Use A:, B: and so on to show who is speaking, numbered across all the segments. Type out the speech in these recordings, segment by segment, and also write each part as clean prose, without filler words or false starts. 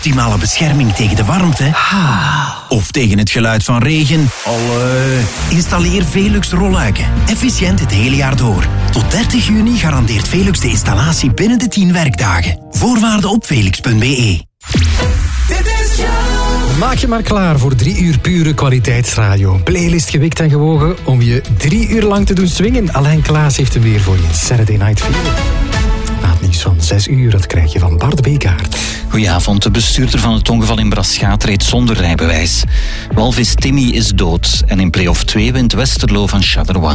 A: optimale bescherming tegen de warmte of tegen het geluid van regen. Installeer Velux rolluiken. Efficiënt het hele jaar door. Tot 30 juni garandeert Velux de installatie binnen de 10 werkdagen. Voorwaarden op velux.be.
B: Maak je maar klaar voor 3 uur pure kwaliteitsradio. Playlist gewikt en gewogen om je 3 uur lang te doen swingen. Alain Klaas heeft hem weer voor je. Saturday Night Fever. Na het nieuws van 6 uur, dat krijg je van Bart Bekaert.
C: Goedenavond. De bestuurder van het ongeval in Braschaat reed zonder rijbewijs. Walvis Timmy is dood en in play-off 2 wint Westerlo van Charleroi.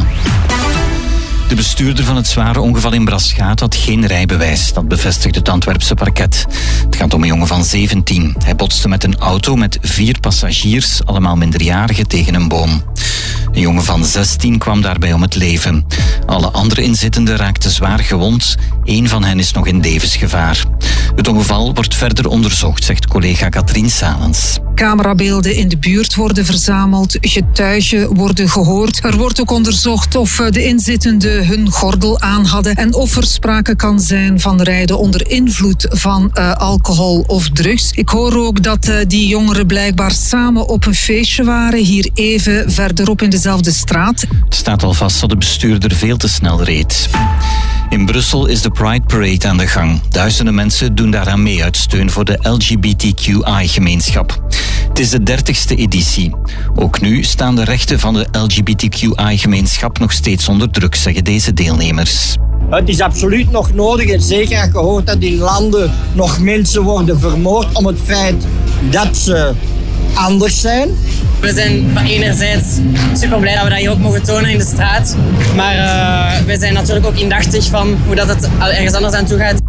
C: De bestuurder van het zware ongeval in Braschaat had geen rijbewijs. Dat bevestigt het Antwerpse parket. Het gaat om een jongen van 17. Hij botste met een auto met 4 passagiers, allemaal minderjarigen, tegen een boom. Een jongen van 16 kwam daarbij om het leven. Alle andere inzittenden raakten zwaar gewond. 1 van hen is nog in levensgevaar. Het ongeval wordt verder onderzocht, zegt collega Katrien Salens.
D: Camerabeelden in de buurt worden verzameld, getuigen worden gehoord. Er wordt ook onderzocht of de inzittenden hun gordel aan hadden en of er sprake kan zijn van rijden onder invloed van alcohol of drugs. Ik hoor ook dat die jongeren blijkbaar samen op een feestje waren, hier even verderop in dezelfde straat.
C: Het staat al vast dat de bestuurder veel te snel reed. In Brussel is de Pride Parade aan de gang. Duizenden mensen doen daaraan mee uit steun voor de LGBTQI-gemeenschap. Het is de 30ste editie. Ook nu staan de rechten van de LGBTQI-gemeenschap nog steeds onder druk, zeggen deze deelnemers.
E: Het is absoluut nog nodig, en zeker als je hoort dat in landen nog mensen worden vermoord om het feit dat ze anders zijn.
F: We zijn enerzijds super blij dat we dat hier ook mogen tonen in de straat. Maar we zijn natuurlijk ook indachtig van hoe dat het ergens anders aan toe gaat.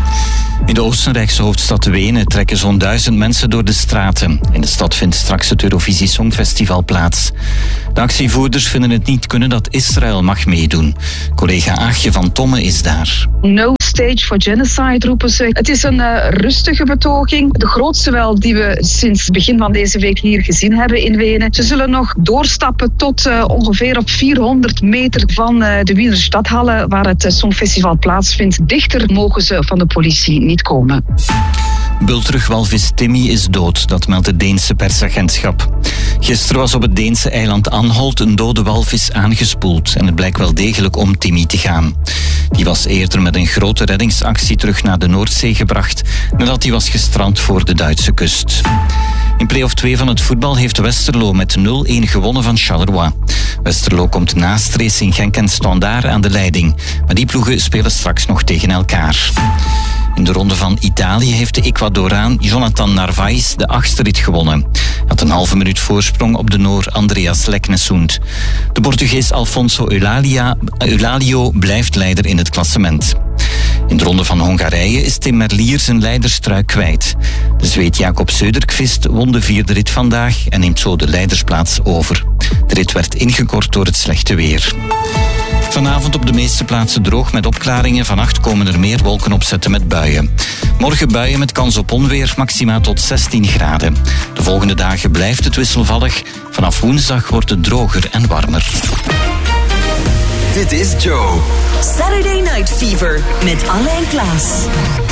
C: In de Oostenrijkse hoofdstad Wenen trekken zo'n 1000 mensen door de straten. In de stad vindt straks het Eurovisie Songfestival plaats. De actievoerders vinden het niet kunnen dat Israël mag meedoen. Collega Aagje van Tomme is daar.
G: No stage for genocide roepen ze. Het is een rustige betoging. De grootste wel die we sinds het begin van deze week hier gezien hebben in Wenen. Ze zullen nog doorstappen tot ongeveer op 400 meter van de Wiener Stadhalle waar het Songfestival plaatsvindt. Dichter mogen ze van de politie niet komen.
C: Bultrug-walvis Timmy is dood, dat meldt het Deense persagentschap. Gisteren was op het Deense eiland Anholt een dode walvis aangespoeld en het blijkt wel degelijk om Timmy te gaan. Die was eerder met een grote reddingsactie terug naar de Noordzee gebracht nadat hij was gestrand voor de Duitse kust. In play-off 2 van het voetbal heeft Westerlo met 0-1 gewonnen van Charleroi. Westerlo komt naast Racing Genk en Standaard aan de leiding, maar die ploegen spelen straks nog tegen elkaar. In de ronde van Italië heeft de Ecuadoraan Jonathan Narvaez de 8e rit gewonnen. Hij had een halve minuut voorsprong op de Noor Andreas Leknesund. De Portugees Alfonso Eulalio blijft leider in het klassement. In de ronde van Hongarije is Tim Merlier zijn leiderstrui kwijt. De Zweed Jakob Söderqvist won de 4e rit vandaag en neemt zo de leidersplaats over. De rit werd ingekort door het slechte weer. Vanavond op de meeste plaatsen droog met opklaringen. Vannacht komen er meer wolken opzetten met buien. Morgen buien met kans op onweer, maxima tot 16 graden. De volgende dagen blijft het wisselvallig. Vanaf woensdag wordt het droger en warmer.
H: Dit is Joe.
I: Saturday Night Fever met Alain Klaas.